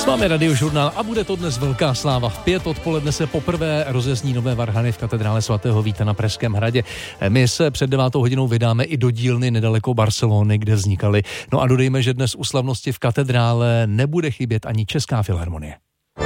S vámi Radiožurnál a bude to dnes velká sláva. V 5 odpoledne se poprvé rozezní nové varhany v katedrále svatého Víta na Pražském hradě. My se před 9 hodinou vydáme i do dílny nedaleko Barcelony, kde vznikaly. No a dodejme, že dnes u slavnosti v katedrále nebude chybět ani Česká filharmonie.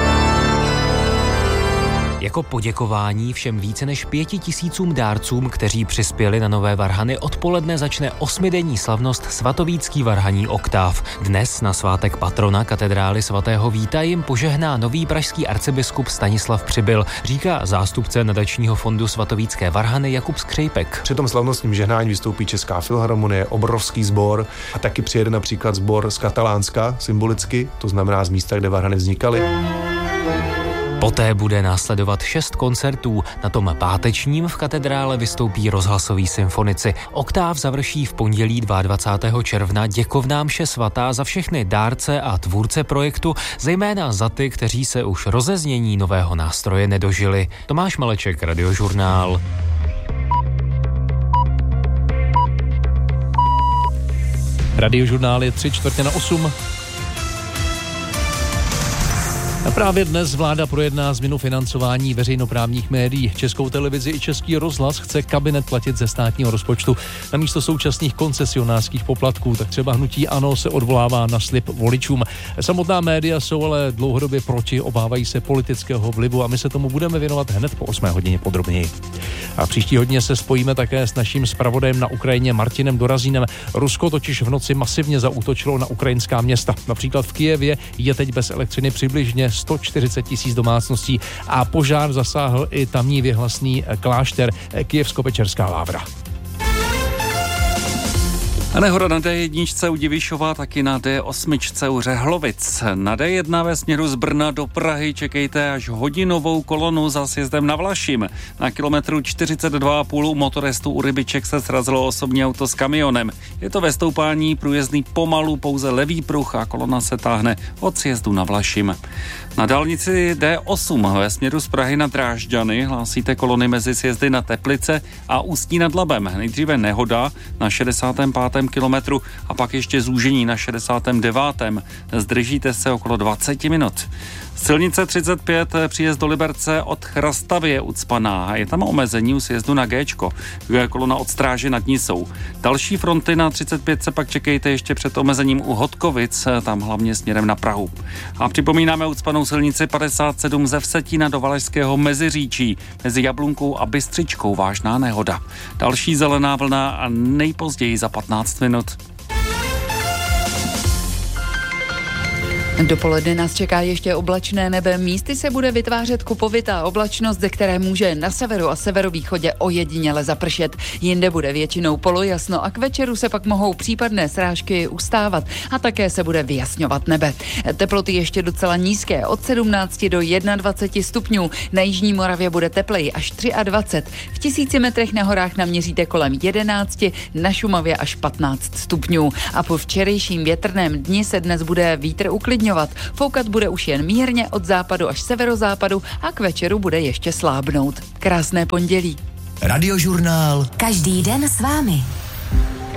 Jako poděkování všem více než 5 000 dárcům, kteří přispěli na nové varhany, odpoledne začne 8denní slavnost svatovícký varhaní oktáv. Dnes na svátek patrona katedrály svatého Víta jim požehná nový pražský arcibiskup Stanislav Přibyl, říká zástupce nadačního fondu svatovícké varhany Jakub Skřejpek. Při tom slavnostním žehnání vystoupí Česká filharmonie, obrovský sbor a taky přijede například sbor z Katalánska symbolicky, to znamená z místa, kde varhany vznikaly. Poté bude následovat 6 koncertů. Na tom pátečním v katedrále vystoupí rozhlasoví symfonici. Oktáv završí v pondělí 22. června děkovná mše svatá za všechny dárce a tvůrce projektu, zejména za ty, kteří se už rozeznění nového nástroje nedožili. Tomáš Maleček, Radiožurnál. Radiožurnál je 7:45. A právě dnes vláda projedná změnu financování veřejnoprávních médií. Českou televizi i Český rozhlas chce kabinet platit ze státního rozpočtu. Namísto současných koncesionářských poplatků, tak třeba hnutí ANO se odvolává na slib voličům. Samotná média jsou ale dlouhodobě proti, obávají se politického vlivu a my se tomu budeme věnovat hned po 8 hodině podrobněji. A příští hodině se spojíme také s naším zpravodajem na Ukrajině Martinem Dorazínem. Rusko totiž v noci masivně zaútočilo na ukrajinská města. Například v Kyjevě je teď bez elektřiny přibližně 140 000 domácností a požár zasáhl i tamní věhlasný klášter Kyjevsko-Pečerská Lávra. A nehoda na D1 u Divišova, taky na D8 u Řehlovic. Na D1 ve směru z Brna do Prahy čekejte až hodinovou kolonu za sjezdem na Vlašim. Na kilometru 42,5 u motoristů u Rybiček se srazilo osobní auto s kamionem. Je to ve stoupání průjezdný pomalu, pouze levý pruh a kolona se táhne od sjezdu na Vlašim. Na dálnici D8 ve směru z Prahy na Drážďany hlásíte kolony mezi sjezdy na Teplice a Ústí nad Labem. Nejdříve nehoda na 65. kilometru a pak ještě zúžení na 69. Zdržíte se okolo 20 minut. Silnice 35 příjezd do Liberce od Chrastavy je ucpaná. Je tam omezení u sjezdu na Géčko. Kolona od Stráže nad Nisou. Další fronty na 35 se pak čekejte ještě před omezením u Hodkovic, tam hlavně směrem na Prahu. A připomínáme ucpanou silnici 57 ze Vsetína do Valašského Meziříčí. Mezi Jablunkou a Bystřičkou vážná nehoda. Další zelená vlna a nejpozději za 15 minut. Dopoledne nás čeká ještě oblačné nebe. Místy se bude vytvářet kupovitá oblačnost, ze které může na severu a severovýchodě ojediněle zapršet. Jinde bude většinou polojasno a k večeru se pak mohou případné srážky ustávat a také se bude vyjasňovat nebe. Teploty ještě docela nízké, od 17 do 21 stupňů. Na jižní Moravě bude tepleji až 23. V 1000 metrech na horách naměříte kolem 11, na Šumavě až 15 stupňů. A po včerejším větrném dni se dnes bude vítr uklidňovat. Foukat bude už jen mírně od západu až severozápadu a k večeru bude ještě slábnout. Krásné pondělí. Radiožurnál. Každý den s vámi.